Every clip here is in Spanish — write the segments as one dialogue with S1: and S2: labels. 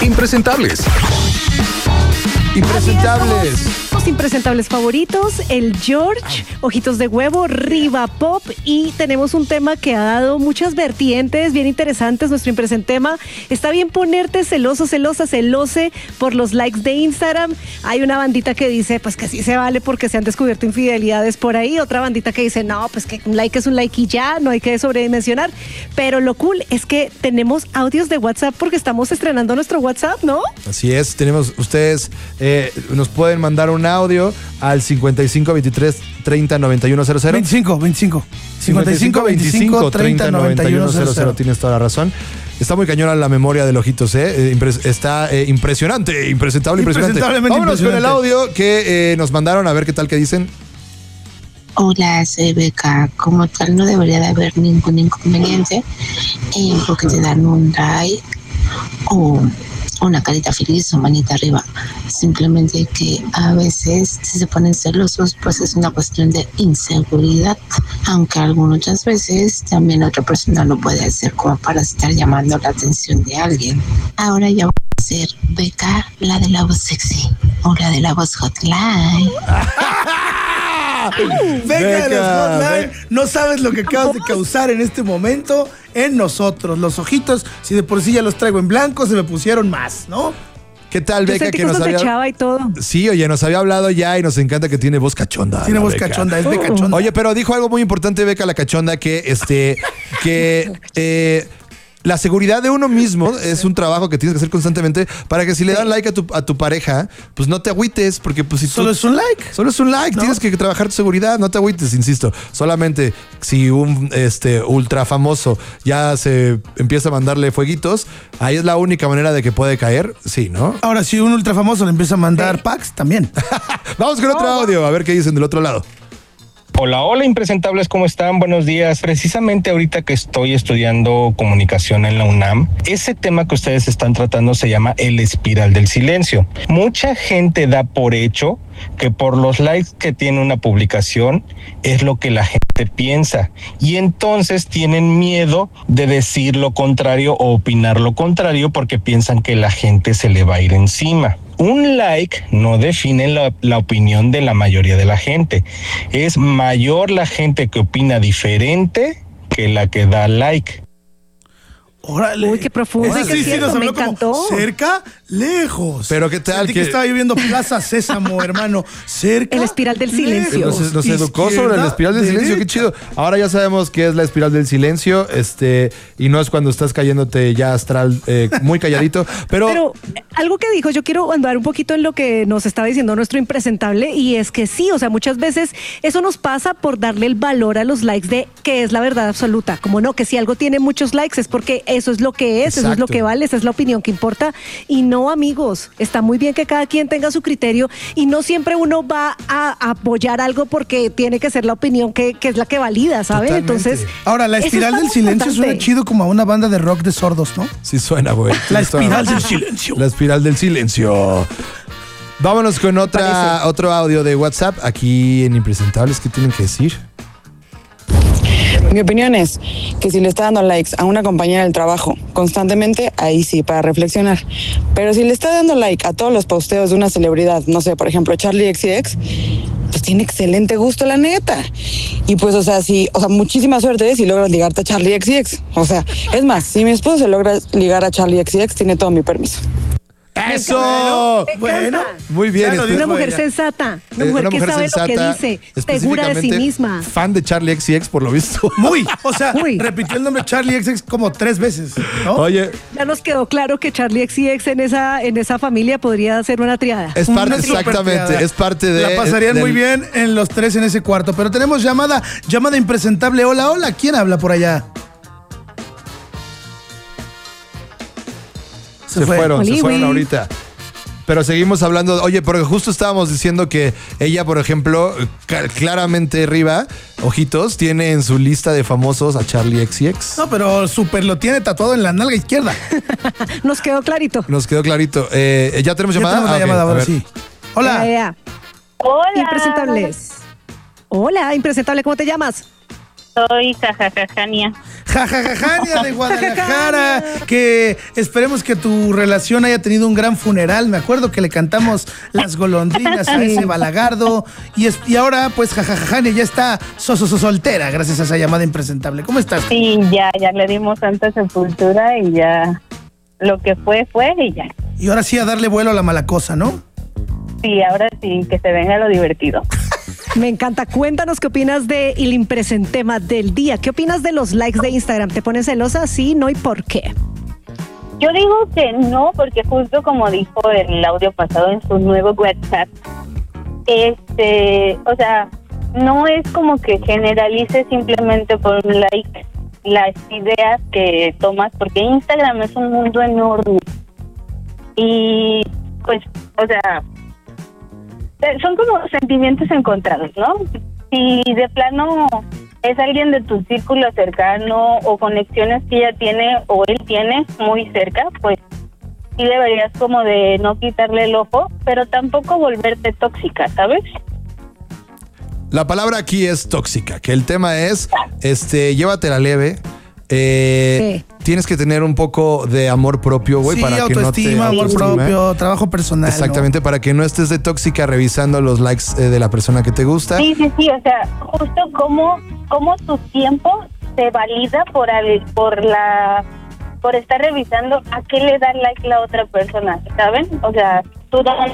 S1: impresentables.
S2: Los impresentables favoritos, el George, Ojitos de Huevo, Riva Pop, y tenemos un tema que ha dado muchas vertientes bien interesantes. Nuestro impresentema: está bien ponerte celoso, celosa, celose por los likes de Instagram. Hay una bandita que dice pues que sí se vale porque se han descubierto infidelidades por ahí. Otra bandita que dice no, pues que un like es un like y ya, no hay que sobredimensionar. Pero lo cool es que tenemos audios de WhatsApp porque estamos estrenando nuestro WhatsApp, ¿no?
S3: Así es, tenemos, ustedes nos pueden mandar un audio al 55 23 30 91 00.
S4: 25 55 30 91 00.
S3: Tienes toda la razón. Está muy cañona la memoria del Ojitos, está impresionante, impresentable. Vámonos con el audio que nos mandaron, a ver qué tal que dicen.
S5: Hola, soy Beca. Como tal, no debería de haber ningún inconveniente porque te dan un like o una carita feliz o manita arriba. Simplemente que a veces, si se ponen celosos, pues es una cuestión de inseguridad, aunque algunas veces también otra persona lo puede hacer como para estar llamando la atención de alguien. Ahora ya voy a ser Beca, la de la voz sexy o la de la voz hotline.
S4: Venga, los hotline, no sabes lo que acabas de causar en este momento en nosotros. Los ojitos, si de por sí ya los traigo en blanco, se me pusieron más, ¿no?
S3: ¿Qué tal, Beca?
S2: Que nos había... y todo.
S3: Sí, oye, nos había hablado ya y nos encanta que tiene voz cachonda.
S4: Tiene voz cachonda, es Beca cachonda.
S3: Oye, pero dijo algo muy importante, Beca la cachonda, que la seguridad de uno mismo es un trabajo que tienes que hacer constantemente para que si le dan like a tu pareja, pues no te agüites, porque pues si
S4: solo es un like.
S3: Solo es un like, ¿no? Tienes que trabajar tu seguridad, no te agüites, insisto. Solamente si un ultra famoso ya se empieza a mandarle fueguitos, ahí es la única manera de que puede caer, sí, ¿no?
S4: Ahora, si un ultra famoso le empieza a mandar packs, también.
S3: Vamos con otro audio, a ver qué dicen del otro lado.
S6: Hola, impresentables, ¿cómo están? Buenos días. Precisamente ahorita que estoy estudiando comunicación en la UNAM, ese tema que ustedes están tratando se llama el espiral del silencio. Mucha gente da por hecho que por los likes que tiene una publicación es lo que la gente piensa, y entonces tienen miedo de decir lo contrario o opinar lo contrario porque piensan que la gente se le va a ir encima. Un like no define la opinión de la mayoría de la gente. Es mayor la gente que opina diferente que la que da like.
S4: Órale.
S2: Uy, qué profundo.
S4: Sí, nos habló como cerca, lejos.
S3: Pero qué tal
S4: que estaba viviendo Plaza Sésamo, hermano. Cerca.
S2: El espiral del silencio.
S3: Nos educó sobre la espiral del silencio, qué chido. Ahora ya sabemos qué es la espiral del silencio, y no es cuando estás cayéndote ya astral, muy calladito. Pero
S2: algo que dijo, yo quiero andar un poquito en lo que nos estaba diciendo nuestro impresentable, y es que sí, o sea, muchas veces eso nos pasa por darle el valor a los likes de que es la verdad absoluta. Como no, que si algo tiene muchos likes es porque eso es lo que es. Exacto. Eso es lo que vale, esa es la opinión que importa. Y no, amigos, está muy bien que cada quien tenga su criterio y no siempre uno va a apoyar algo porque tiene que ser la opinión que es la que valida, ¿saben? Entonces,
S4: ahora, la espiral del silencio suena chido como a una banda de rock de sordos, ¿no?
S3: Sí suena, güey.
S4: La espiral del silencio.
S3: La espiral del silencio. Vámonos con otro audio de WhatsApp aquí en Impresentables. ¿Qué tienen que decir?
S7: Mi opinión es que si le está dando likes a una compañera del trabajo constantemente, ahí sí, para reflexionar. Pero si le está dando like a todos los posteos de una celebridad, no sé, por ejemplo, Charlie XCX, pues tiene excelente gusto, la neta. Y pues, muchísima suerte si logras ligarte a Charlie XCX. O sea, es más, si mi esposo se logra ligar a Charlie XCX, tiene todo mi permiso.
S3: ¡Eso!
S4: Bueno,
S3: muy bien.
S2: Una mujer sensata, una mujer que sabe lo que dice, segura de sí misma.
S3: Fan de Charlie XCX, por lo visto.
S4: Repitió el nombre Charlie XCX como 3 veces, ¿no?
S3: Oye.
S2: Ya nos quedó claro que Charlie XCX en esa familia podría ser una triada.
S3: Es parte, exactamente, es parte de...
S4: La pasarían muy bien en los 3 en ese cuarto. Pero tenemos llamada impresentable. Hola, ¿quién habla por allá?
S3: Se fueron ahorita. Pero seguimos hablando, oye, porque justo estábamos diciendo que ella, por ejemplo, claramente Riva, Ojitos, tiene en su lista de famosos a Charlie XCX.
S4: No, pero súper lo tiene tatuado en la nalga izquierda.
S2: Nos quedó clarito.
S3: ¿Ya tenemos llamada?
S4: Tenemos llamada, ahora sí. Hola.
S8: Hola.
S2: Impresentables. Hola, impresentable, ¿cómo te llamas?
S8: Soy Jania.
S4: Jajajajania de Guadalajara, que esperemos que tu relación haya tenido un gran funeral. Me acuerdo que le cantamos Las Golondrinas a ese balagardo y ahora pues Jajajajania ya está soltera gracias a esa llamada impresentable. ¿Cómo estás?
S1: Sí, ya le dimos tanta sepultura y ya lo que fue y ya.
S4: Y ahora sí a darle vuelo a la mala cosa, ¿no?
S1: Sí, ahora sí, que se venga lo divertido.
S2: Me encanta. Cuéntanos qué opinas de el impresentema del día. ¿Qué opinas de los likes de Instagram? ¿Te pones celosa? Sí, no y por qué.
S1: Yo digo que no, porque justo como dijo en el audio pasado en su nuevo WhatsApp, o sea, no es como que generalice simplemente por un like las ideas que tomas, porque Instagram es un mundo enorme. Y pues, o sea, son como sentimientos encontrados, ¿no? Si de plano es alguien de tu círculo cercano o conexiones que ella tiene o él tiene muy cerca, pues sí deberías como de no quitarle el ojo, pero tampoco volverte tóxica, ¿sabes?
S3: La palabra aquí es tóxica, que el tema es, llévatela leve. Sí. Tienes que tener un poco de amor propio, güey,
S4: sí,
S3: para que no te
S4: autoestima, amor propio, trabajo personal.
S3: Exactamente, ¿no? Para que no estés de tóxica revisando los likes de la persona que te gusta.
S1: Sí, o sea, justo como tu tiempo se valida por estar revisando a qué le da like la otra persona, ¿saben? O sea, tú das...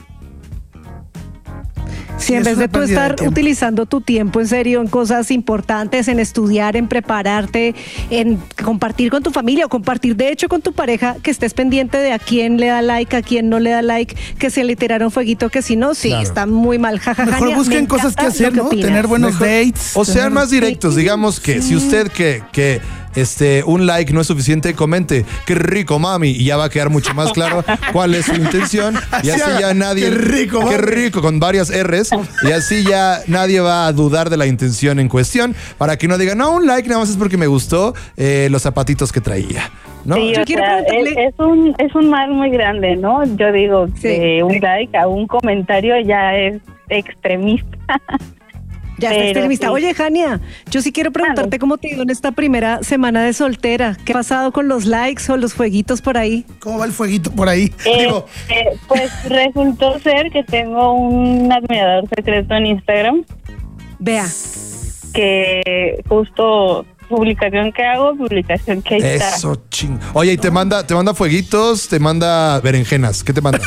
S2: Sí, en vez de tú estar utilizando tu tiempo en serio en cosas importantes, en estudiar, en prepararte, en compartir con tu familia o compartir de hecho con tu pareja, que estés pendiente de a quién le da like, a quién no le da like, que se le tiraron fueguito, que si no, sí, claro, está muy mal.
S4: Mejor busquen cosas que hacer, ¿no? Tener buenos dates.
S3: O sean más directos, digamos que si usted que un like no es suficiente, comente qué rico mami y ya va a quedar mucho más claro cuál es su intención y así ya nadie qué rico con varias R's y así ya nadie va a dudar de la intención en cuestión para que no digan no, un like nada más es porque me gustó los zapatitos que traía, ¿no?
S1: Sí, o sea, es un mal muy grande, ¿no? Yo digo que un like a un comentario ya es extremista.
S2: Ya está extremista. Sí. Oye, Jania, yo sí quiero preguntarte cómo te ha ido en esta primera semana de soltera. ¿Qué ha pasado con los likes o los fueguitos por ahí?
S4: ¿Cómo va el fueguito por ahí?
S1: Pues resultó ser que tengo un admirador secreto en Instagram.
S2: Vea.
S1: Que justo publicación que hago, publicación que ahí está.
S3: Eso, ching. Oye, y te manda fueguitos, te manda berenjenas. ¿Qué te manda?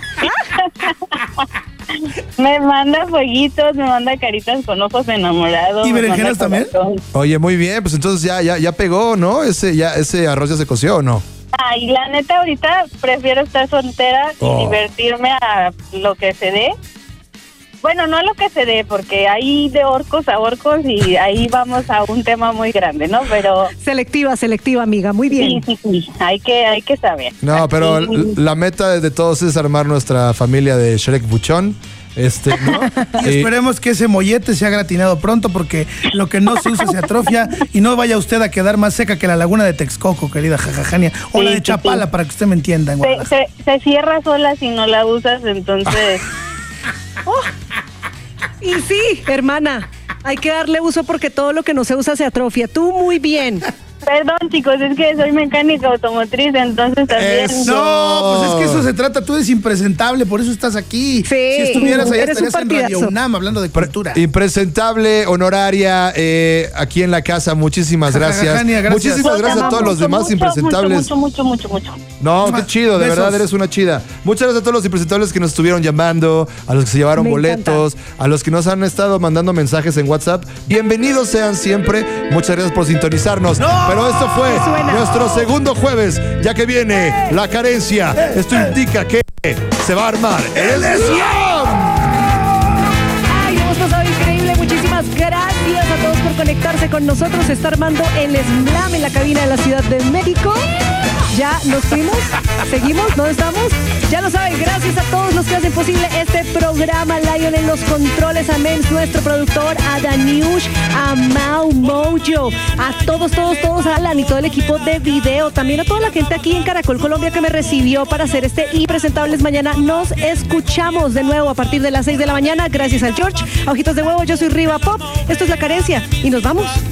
S1: Me manda fueguitos, me manda caritas con ojos enamorados.
S4: ¿Y berenjenas también?
S3: Oye, muy bien, pues entonces ya pegó, ¿no? Ese arroz ya se coció, ¿o no?
S1: Y la neta ahorita prefiero estar soltera y divertirme a lo que se dé. Bueno, no a lo que se dé, porque hay de orcos a orcos y ahí vamos a un tema muy grande, ¿no? Pero... Selectiva,
S2: amiga, muy bien.
S1: Sí, hay que saber.
S3: No, pero la meta de todos es armar nuestra familia de Shrek Buchón. ¿no?
S4: Y esperemos que ese mollete sea gratinado pronto porque lo que no se usa se atrofia y no vaya usted a quedar más seca que la laguna de Texcoco, querida Jajajania, o la de Chapala, para que usted me entienda.
S1: Se cierra sola si no la usas, entonces...
S2: Y sí, hermana, hay que darle uso porque todo lo que no se usa se atrofia. Tú muy bien.
S1: Perdón, chicos, es que soy mecánica automotriz, entonces también...
S4: No, pues es que eso se trata, tú eres impresentable, por eso estás aquí.
S2: Sí,
S4: si estuvieras allá estarías en Radio UNAM hablando de cultura.
S3: Impresentable, honoraria, aquí en la casa, muchísimas gracias. Muchísimas gracias a todos los demás impresentables.
S1: Mucho.
S3: No, qué chido, de verdad, eres una chida. Muchas gracias a todos los impresentables que nos estuvieron llamando, a los que se llevaron boletos, a los que nos han estado mandando mensajes en WhatsApp. Bienvenidos sean siempre, muchas gracias por sintonizarnos. Pero esto fue nuestro segundo jueves, ya que viene la carencia. Esto indica que se va a armar el slam.
S2: Ay, hemos pasado increíble. Muchísimas gracias a todos por conectarse con nosotros. Se está armando el slam en la cabina de la Ciudad de México. Ya nos fuimos, seguimos, ¿dónde estamos? Ya lo saben, gracias a todos los que hacen posible este programa. Lion en los controles, a Mens, nuestro productor, a Daniush, a Mau Mojo, a todos, a Alan y todo el equipo de video, también a toda la gente aquí en Caracol Colombia que me recibió para hacer este Impresentables mañana. Nos escuchamos de nuevo a partir de las 6 de la mañana, gracias al George, a Ojitos de Huevo, yo soy Riva Pop, esto es La Carencia y nos vamos.